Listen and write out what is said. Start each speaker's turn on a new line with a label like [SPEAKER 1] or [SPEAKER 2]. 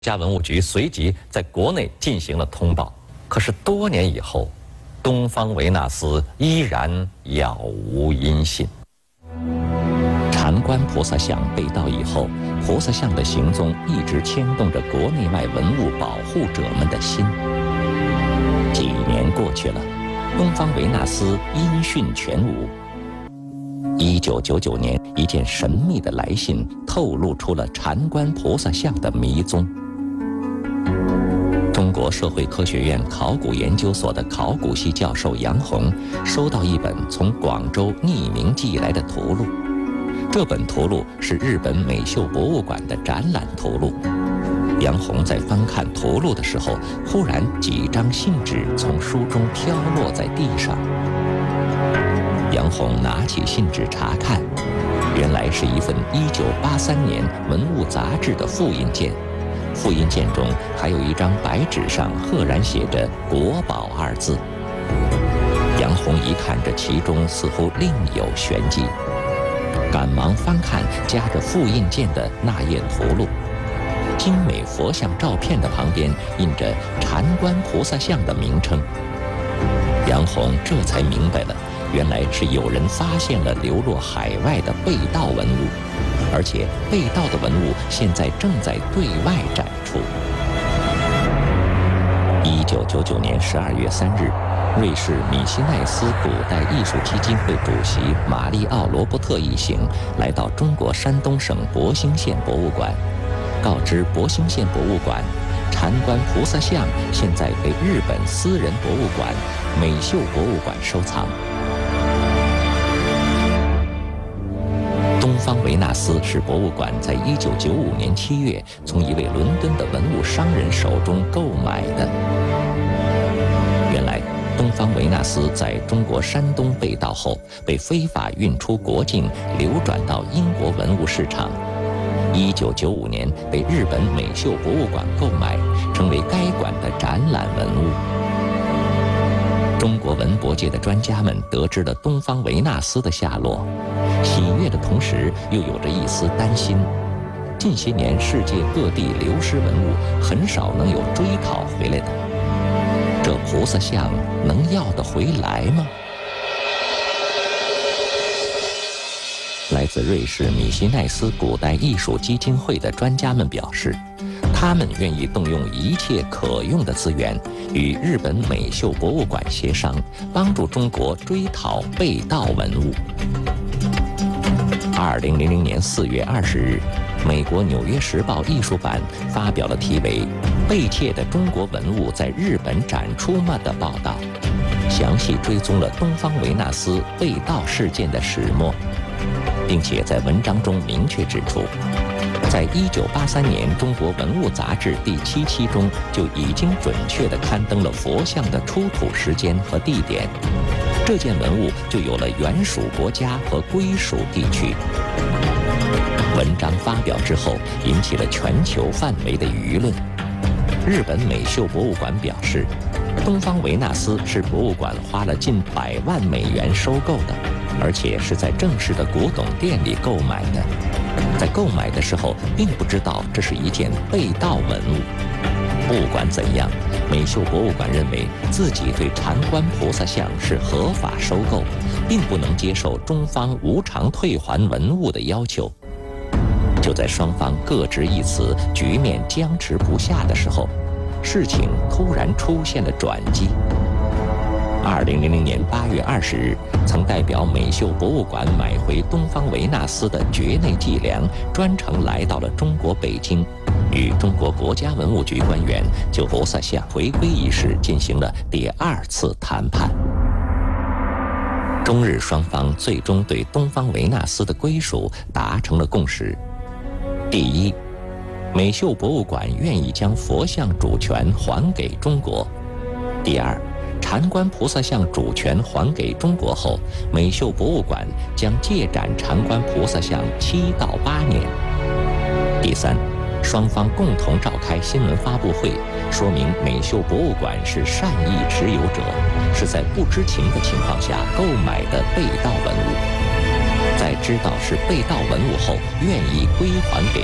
[SPEAKER 1] 家文物局随即在国内进行了通报，可是多年以后，东方维纳斯依然杳无音信。
[SPEAKER 2] 禅观菩萨像被盗以后，菩萨像的行踪一直牵动着国内外文物保护者们的心。几年过去了，东方维纳斯音讯全无。1999年，一件神秘的来信透露出了禅观菩萨像的迷踪。中国社会科学院考古研究所的考古系教授杨红收到一本从广州匿名寄来的图录，这本图录是日本美秀博物馆的展览图录。杨红在翻看图录的时候，忽然几张信纸从书中飘落在地上。杨红拿起信纸查看，原来是一份1983年文物杂志的复印件。复印件中还有一张白纸上赫然写着“国宝”二字。杨红一看这其中似乎另有玄机，赶忙翻看夹着复印件的那页图录，精美佛像照片的旁边印着禅观菩萨像的名称。杨红这才明白了，原来是有人发现了流落海外的被盗文物，而且被盗的文物现在正在对外展出。1999年12月3日，瑞士米西奈斯古代艺术基金会主席马利奥·罗伯特一行来到中国山东省博兴县博物馆，告知博兴县博物馆，禅观菩萨像现在被日本私人博物馆美秀博物馆收藏。东方维纳斯是博物馆在1995年7月从一位伦敦的文物商人手中购买的。原来，东方维纳斯在中国山东被盗后，被非法运出国境，流转到英国文物市场。1995年被日本美秀博物馆购买，成为该馆的展览文物。中国文博界的专家们得知了东方维纳斯的下落，喜悦的同时又有着一丝担心。近些年世界各地流失文物很少能有追讨回来的，这菩萨像能要得回来吗？来自瑞士米西奈斯古代艺术基金会的专家们表示，他们愿意动用一切可用的资源，与日本美秀博物馆协商，帮助中国追讨被盗文物。2000年4月20日，美国《纽约时报》艺术版发表了题为《被窃的中国文物在日本展出吗》的报道，详细追踪了东方维纳斯被盗事件的始末，并且在文章中明确指出，在1983年中国文物杂志第7期中就已经准确地刊登了佛像的出土时间和地点，这件文物就有了原属国家和归属地区。文章发表之后，引起了全球范围的舆论。日本美秀博物馆表示，东方维纳斯是博物馆花了近100万美元收购的，而且是在正式的古董店里购买的。在购买的时候，并不知道这是一件被盗文物。不管怎样，美秀博物馆认为自己对禅观菩萨像是合法收购，并不能接受中方无偿退还文物的要求。就在双方各执一词，局面僵持不下的时候，事情突然出现了转机。2000年8月20日，曾代表美秀博物馆买回东方维纳斯的堀内纪良专程来到了中国北京，与中国国家文物局官员就菩萨像回归一事进行了第2次谈判。中日双方最终对东方维纳斯的归属达成了共识。第一，美秀博物馆愿意将佛像主权还给中国。第二，禅观菩萨像主权还给中国后，美秀博物馆将借展禅观菩萨像7到8年。第三，双方共同召开新闻发布会，说明美秀博物馆是善意持有者，是在不知情的情况下购买的被盗文物，在知道是被盗文物后，愿意归还给